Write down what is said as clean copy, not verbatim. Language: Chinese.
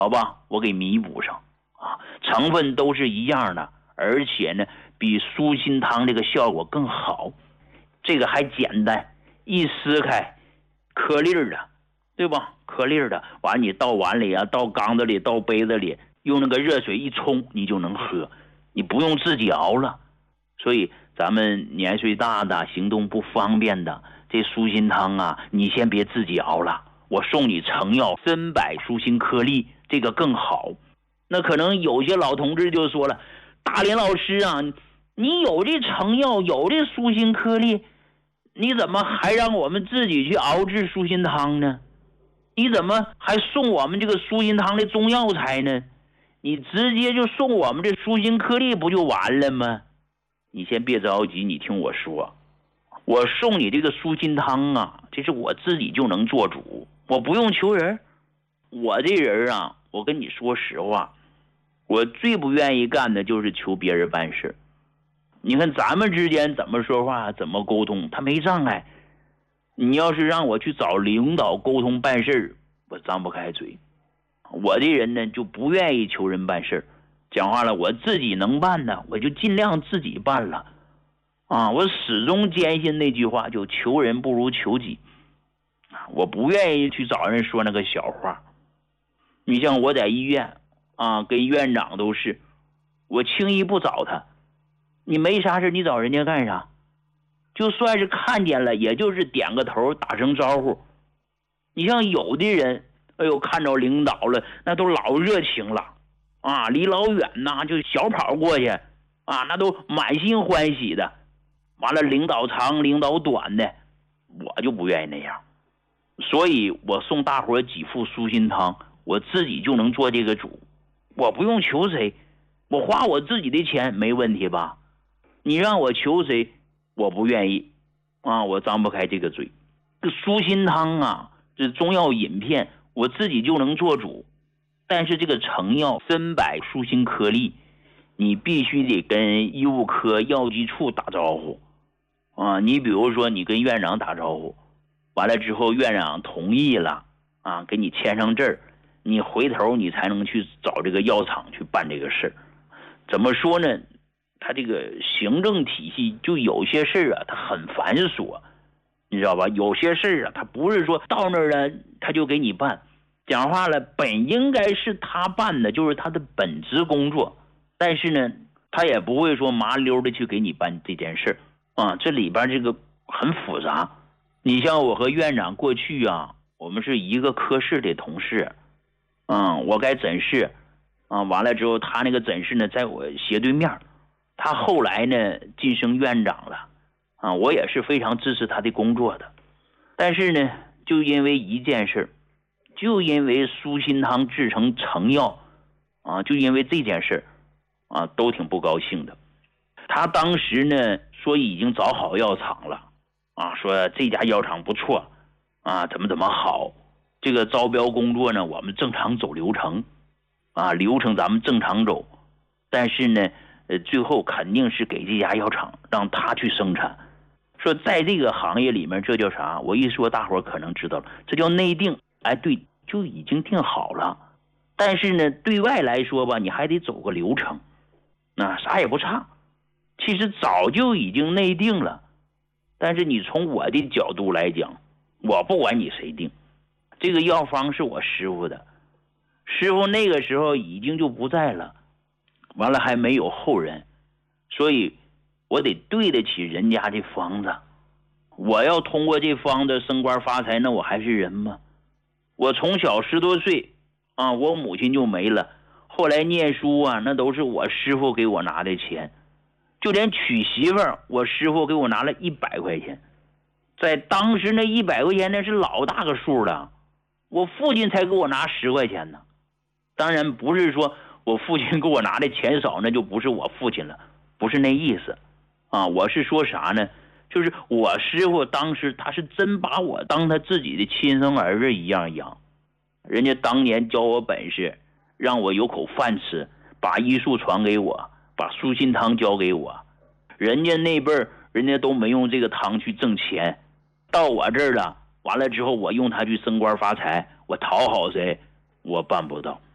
好吧，我给弥补上啊，成分都是一样的，而且呢比舒心汤这个效果更好，这个还简单，一撕开颗粒的，对吧？颗粒的，完你倒碗里啊，倒缸子里，倒杯子里，用那个热水一冲，你就能喝，你不用自己熬了。所以咱们年岁大的、行动不方便的，这舒心汤啊，你先别自己熬了，我送你成药参柏舒心颗粒，这个更好。那可能有些老同志就说了，大林老师啊，你有这成药，有这舒心颗粒，你怎么还让我们自己去熬制舒心汤呢？你怎么还送我们这个舒心汤的中药材呢？你直接就送我们这舒心颗粒不就完了吗？你先别着急，你听我说，我送你这个舒心汤啊，这是我自己就能做主，我不用求人。我这人啊，我跟你说实话，我最不愿意干的就是求别人办事。你看咱们之间怎么说话，怎么沟通，他没障碍。你要是让我去找领导沟通办事，我张不开嘴。我这人呢，就不愿意求人办事。讲话了，我自己能办的，我就尽量自己办了。啊，我始终坚信那句话，就求人不如求己。我不愿意去找人说那个小话。你像我在医院啊，跟院长都是，我轻易不找他。你没啥事，你找人家干啥？就算是看见了，也就是点个头，打声招呼。你像有的人，哎呦，看着领导了，那都老热情了啊，离老远呐就小跑过去啊，那都满心欢喜的。完了，领导长领导短的，我就不愿意那样。所以我送大伙几副舒心汤，我自己就能做这个主，我不用求谁，我花我自己的钱没问题吧？你让我求谁，我不愿意啊，我张不开这个嘴。这舒心汤啊，这中药饮片，我自己就能做主。但是这个成药参柏舒心颗粒，你必须得跟医务科药剂处打招呼啊。你比如说你跟院长打招呼，完了之后院长同意了啊，给你签上字儿，你回头你才能去找这个药厂去办这个事。怎么说呢？他这个行政体系就有些事啊，他很繁琐，你知道吧？有些事啊，他不是说到那儿了他就给你办。讲话了，本应该是他办的，就是他的本职工作，但是呢，他也不会说麻溜的去给你办这件事啊。这里边这个很复杂。你像我和院长过去啊，我们是一个科室的同事，我该诊室啊，完了之后他那个诊室呢，在我斜对面。他后来呢晋升院长了啊，我也是非常支持他的工作的。但是呢，就因为一件事，就因为舒心汤制成成药啊，就因为这件事啊，都挺不高兴的。他当时呢说已经找好药厂了啊，说这家药厂不错啊，怎么好。这个招标工作呢，我们正常走流程啊，流程咱们正常走。但是呢最后肯定是给这家药厂让他去生产。说在这个行业里面，这叫啥？我一说大伙儿可能知道了，这叫内定。哎，对，就已经定好了。但是呢，对外来说吧，你还得走个流程，那啥也不差。其实早就已经内定了，但是你从我的角度来讲，我不管你谁定，这个药方是我师傅的，师傅那个时候已经就不在了。完了还没有后人，所以我得对得起人家的方子。我要通过这方子升官发财，那我还是人吗？我从小10多岁啊，我母亲就没了，后来念书啊，那都是我师傅给我拿的钱。就连娶媳妇儿，我师傅给我拿了100块钱。在当时那100块钱那是老大个数了，我父亲才给我拿10块钱呢。当然不是说我父亲给我拿的钱少，那就不是我父亲了，不是那意思啊。我是说啥呢？就是我师傅当时他是真把我当他自己的亲生儿子一样养。人家当年教我本事，让我有口饭吃，把医术传给我，把舒心汤教给我。人家那辈儿人家都没用这个汤去挣钱，到我这儿了，完了之后我用它去升官发财，我讨好谁？我办不到。